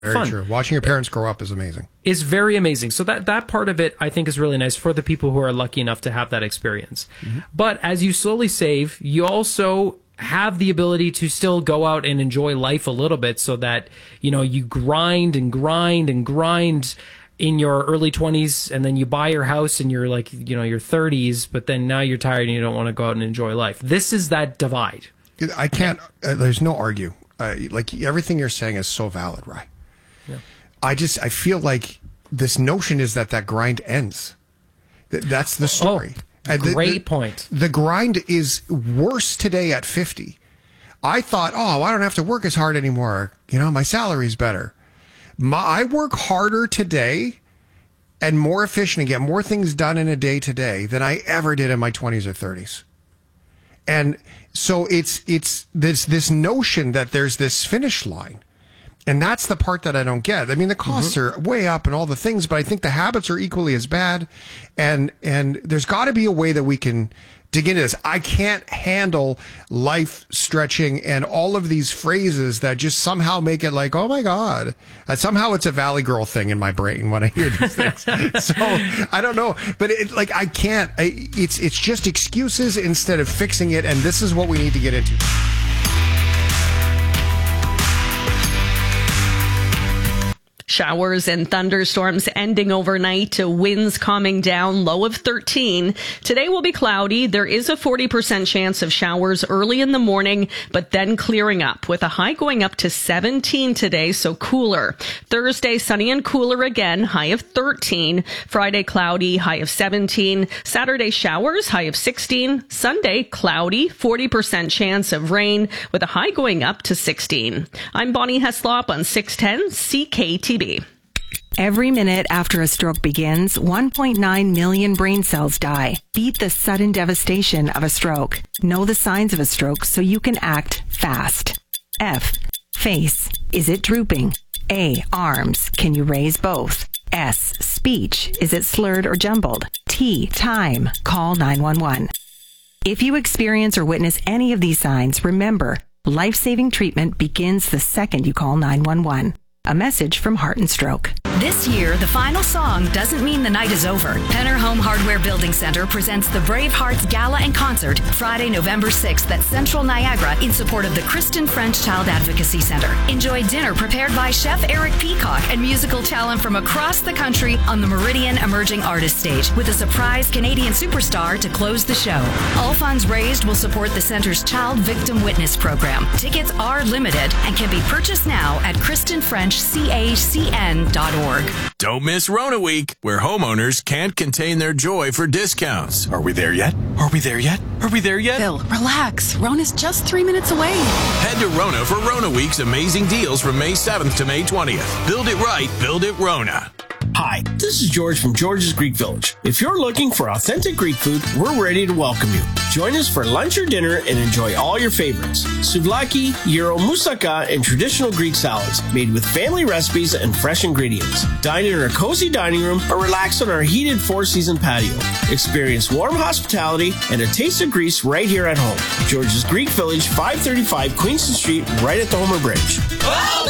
Very true. Watching your parents grow up is amazing. Is very amazing. So that part of it, I think, is really nice for the people who are lucky enough to have that experience. But as you slowly save, you also have the ability to still go out and enjoy life a little bit, so that, you grind and grind and grind in your early 20s, and then you buy your house in your your 30s, but then now you're tired and you don't want to go out and enjoy life. This is that divide. I can't, there's no argue. Everything you're saying is so valid, right? Yeah. I feel like this notion is that grind ends. That's the story. Great point. The grind is worse today at 50. I thought, I don't have to work as hard anymore. My salary's better. I work harder today and more efficient and get more things done in a day today than I ever did in my 20s or 30s. And so it's this notion that there's this finish line. And that's the part that I don't get. I mean, the costs are way up and all the things, but I think the habits are equally as bad. And there's got to be a way that we can dig into this. I can't handle life stretching and all of these phrases that just somehow make it like, oh my God. Somehow it's a Valley Girl thing in my brain when I hear these things. So I don't know, but I can't. It's just excuses instead of fixing it. And this is what we need to get into. Showers and thunderstorms ending overnight, winds calming down, low of 13. Today will be cloudy. There is a 40% chance of showers early in the morning, but then clearing up with a high going up to 17 today, so cooler. Thursday, sunny and cooler again, high of 13. Friday, cloudy, high of 17. Saturday, showers, high of 16. Sunday, cloudy, 40% chance of rain with a high going up to 16. I'm Bonnie Heslop on 610 CKTB. Every minute after a stroke begins, 1.9 million brain cells die. Beat the sudden devastation of a stroke. Know the signs of a stroke so you can act fast. F. Face. Is it drooping? A. Arms. Can you raise both? S. Speech. Is it slurred or jumbled? T. Time. Call 911. If you experience or witness any of these signs, remember, life-saving treatment begins the second you call 911. A message from Heart and Stroke. This year, the final song doesn't mean the night is over. Penner Home Hardware Building Center presents the Brave Hearts Gala and Concert Friday, November 6th at Central Niagara in support of the Kristen French Child Advocacy Center. Enjoy dinner prepared by Chef Eric Peacock and musical talent from across the country on the Meridian Emerging Artist Stage with a surprise Canadian superstar to close the show. All funds raised will support the center's Child Victim Witness program. Tickets are limited and can be purchased now at KristenFrenchCACN.org. Don't miss Rona Week, where homeowners can't contain their joy for discounts. Are we there yet? Are we there yet? Are we there yet? Phil, relax. Rona's just 3 minutes away. Head to Rona for Rona Week's amazing deals from May 7th to May 20th. Build it right, build it Rona. Hi, this is George from George's Greek Village. If you're looking for authentic Greek food, we're ready to welcome you. Join us for lunch or dinner and enjoy all your favorites. Souvlaki, gyro, moussaka, and traditional Greek salads made with family recipes and fresh ingredients. Dine in our cozy dining room or relax on our heated four-season patio. Experience warm hospitality and a taste of Greece right here at home. George's Greek Village, 535 Queenston Street, right at the Homer Bridge. Welcome